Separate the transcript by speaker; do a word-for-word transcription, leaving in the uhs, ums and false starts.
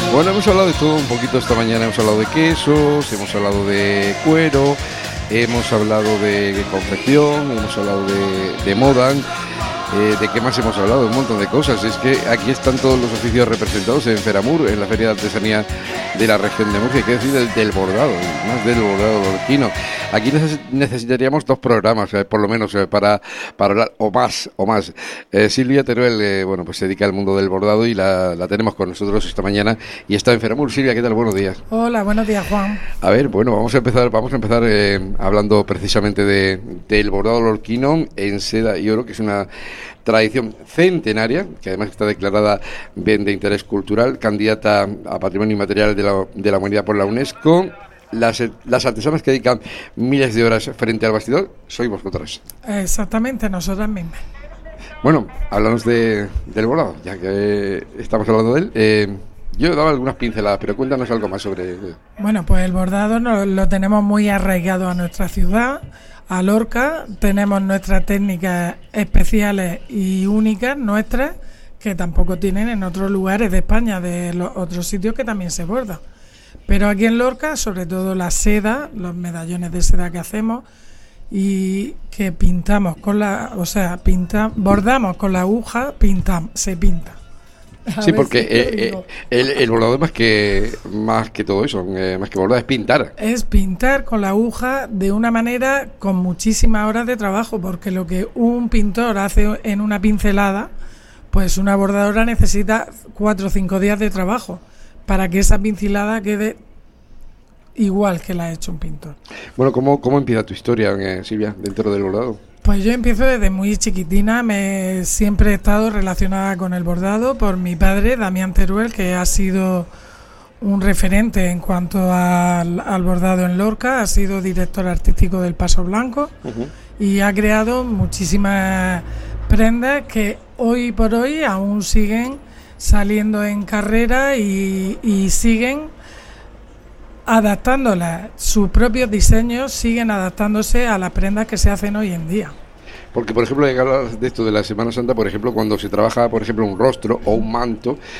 Speaker 1: Bueno, hemos hablado de todo un poquito esta mañana, hemos hablado de quesos, hemos hablado de cuero, hemos hablado de confección, hemos hablado de, de moda. Eh, ¿De qué más hemos hablado? Un montón de cosas. Es que aquí están todos los oficios representados en Feramur, en la Feria de Artesanía de la región de Murcia. Hay que decir del, del bordado, más del bordado lorquino. Aquí neces- necesitaríamos dos programas, eh, por lo menos, eh, para, para hablar, o más, o más. Eh, Silvia Teruel, eh, bueno, pues se dedica al mundo del bordado y la, la tenemos con nosotros esta mañana y está en Feramur. Silvia, ¿qué tal? Buenos días.
Speaker 2: Hola, buenos días, Juan.
Speaker 1: A ver, bueno, vamos a empezar, vamos a empezar eh, hablando precisamente de, del bordado lorquino en seda y oro, que es una tradición centenaria, que además está declarada bien de interés cultural, candidata a Patrimonio Inmaterial de la, de la Humanidad por la UNESCO. Las, las artesanas que dedican miles de horas frente al bastidor, sois vosotras.
Speaker 2: Exactamente, nosotras mismas.
Speaker 1: Bueno, hablamos de, del bordado, ya que estamos hablando de él. Eh, yo daba algunas pinceladas, pero cuéntanos algo más sobre...
Speaker 2: Bueno, pues el bordado no, lo tenemos muy arraigado a nuestra ciudad, a Lorca. Tenemos nuestras técnicas especiales y únicas nuestras, que tampoco tienen en otros lugares de España, de los otros sitios que también se borda. Pero aquí en Lorca, sobre todo la seda, los medallones de seda que hacemos y que pintamos con la, o sea, pinta, bordamos con la aguja, pintamos, se pinta. A
Speaker 1: Sí,
Speaker 2: ver
Speaker 1: porque
Speaker 2: si te
Speaker 1: eh,
Speaker 2: digo.
Speaker 1: eh, el, el bordado es más que más que todo eso, eh, más que bordar es pintar.
Speaker 2: Es pintar con la aguja de una manera con muchísimas horas de trabajo, porque lo que un pintor hace en una pincelada, pues una bordadora necesita cuatro o cinco días de trabajo para que esa pincelada quede igual que la ha hecho un pintor.
Speaker 1: Bueno, ¿cómo, cómo empieza tu historia, eh, Silvia, dentro del bordado?
Speaker 2: Pues yo empiezo desde muy chiquitina, me siempre he estado relacionada con el bordado por mi padre, Damián Teruel, que ha sido un referente en cuanto al, al bordado en Lorca, ha sido director artístico del Paso Blanco uh-huh. y ha creado muchísimas prendas que hoy por hoy aún siguen saliendo en carrera y, y siguen adaptándolas, sus propios diseños siguen adaptándose a las prendas que se hacen hoy en día.
Speaker 1: Porque, por ejemplo, hay que hablar de esto de la Semana Santa, por ejemplo, cuando se trabaja, por ejemplo, un rostro o un manto,